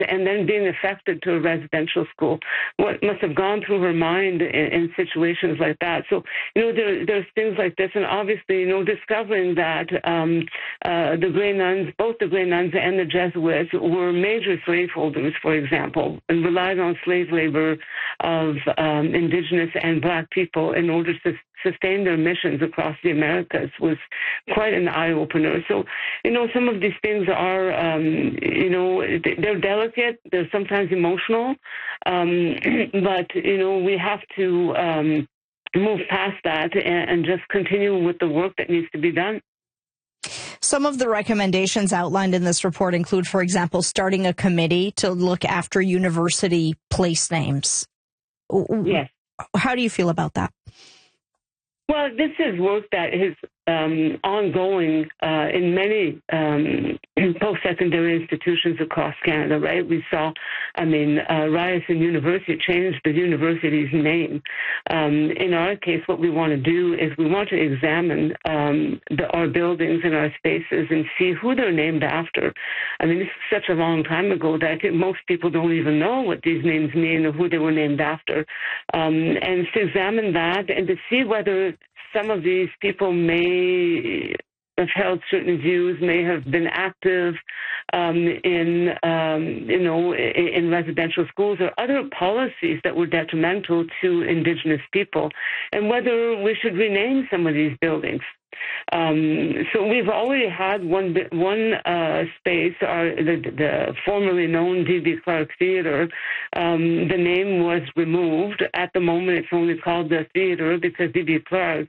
and then being affected to a residential school. What must have gone through her mind in situations like that? So, there's things like this, and obviously, discovering that the Grey Nuns, both the Grey Nuns and the Jesuits, were major slaveholders, for example, and relied on slave labor of Indigenous and Black people in order to sustain their missions across the Americas was quite an eye-opener. So, some of these things are, they're delicate, they're sometimes emotional, but, we have to move past that and just continue with the work that needs to be done. Some of the recommendations outlined in this report include, for example, starting a committee to look after university place names. Yes. How do you feel about that? Well, this is work that is ongoing in many post-secondary institutions across Canada, right? We saw, Ryerson University changed the university's name. In our case, what we want to do is we want to examine our buildings and our spaces and see who they're named after. This is such a long time ago that I think most people don't even know what these names mean or who they were named after. And to examine that and to see whether some of these people may have held certain views, may have been active in residential schools or other policies that were detrimental to Indigenous people, and whether we should rename some of these buildings. So we've already had one space, the formerly known D.B. Clark Theatre. The name was removed. At the moment, it's only called the theatre because D.B. Clark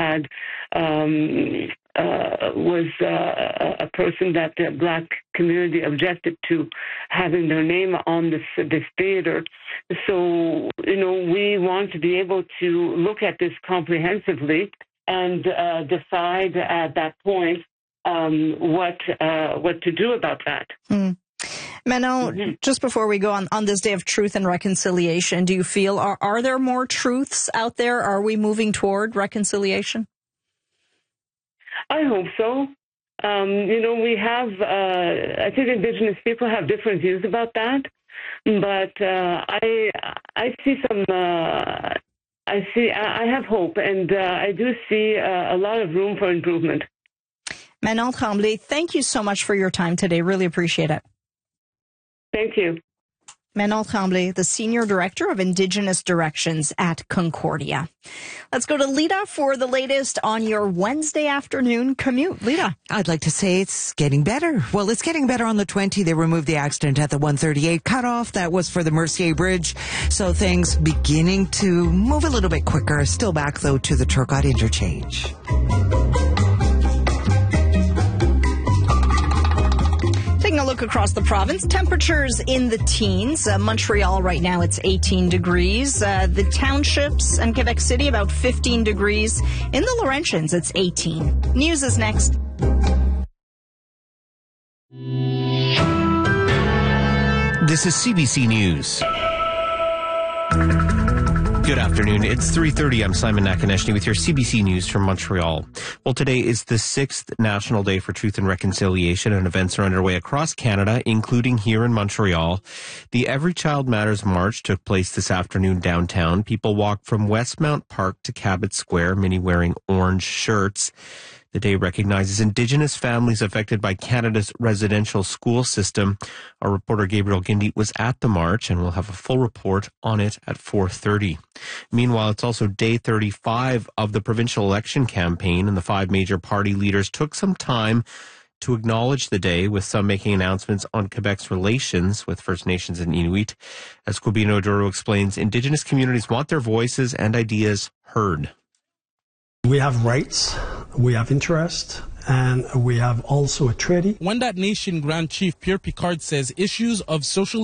was a person that the Black community objected to having their name on this theater. So, we want to be able to look at this comprehensively and decide at that point what to do about that. Manon, just before we go on this day of truth and reconciliation, do you feel, are there more truths out there? Are we moving toward reconciliation? I hope so. We have, I think Indigenous people have different views about that, but I see some, I have hope, and I do see a lot of room for improvement. Manon Tremblay, thank you so much for your time today. Really appreciate it. Thank you. Manon Tremblay, the Senior Director of Indigenous Directions at Concordia. Let's go to Lita for the latest on your Wednesday afternoon commute. Lita. I'd like to say it's getting better. Well, it's getting better on the 20. They removed the accident at the 138 cutoff. That was for the Mercier Bridge. So things beginning to move a little bit quicker. Still back, though, to the Turcotte interchange. Taking a look across the province, temperatures in the teens. Montreal right now, it's 18 degrees. The townships and Quebec City, about 15 degrees. In the Laurentians, it's 18. News is next. This is CBC News. Good afternoon. It's 3:30. I'm Simon Nakaneshny with your CBC News from Montreal. Well, today is the 6th National Day for Truth and Reconciliation, and events are underway across Canada, including here in Montreal. The Every Child Matters March took place this afternoon downtown. People walked from Westmount Park to Cabot Square, many wearing orange shirts. The day recognizes Indigenous families affected by Canada's residential school system. Our reporter Gabriel Guindy was at the march, and we'll have a full report on it at 4:30. Meanwhile, it's also day 35 of the provincial election campaign, and the 5 major party leaders took some time to acknowledge the day, with some making announcements on Quebec's relations with First Nations and Inuit. As Kubino Duro explains, Indigenous communities want their voices and ideas heard. We have rights, we have interest, and we have also a treaty. Wendat Nation Grand Chief Pierre Picard says issues of social